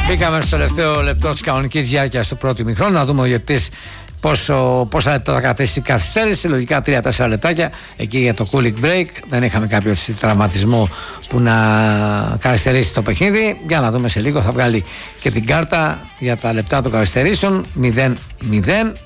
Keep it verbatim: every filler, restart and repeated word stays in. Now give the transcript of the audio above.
Μπήκαμε στο τελευταίο λεπτό της κανονικής διάρκειας του πρώτου ημιχρόνου. Να δούμε ο διαιτητής πόσο, πόσα λεπτά θα καθίσει η καθυστέρηση. Λογικά τρία τέσσερα λεπτάκια εκεί για το cooling break. Δεν είχαμε κάποιο τραυματισμό που να καθυστερήσει το παιχνίδι. Για να δούμε σε λίγο. Θα βγάλει και την κάρτα για τα λεπτά των καθυστερήσεων. μηδέν μηδέν.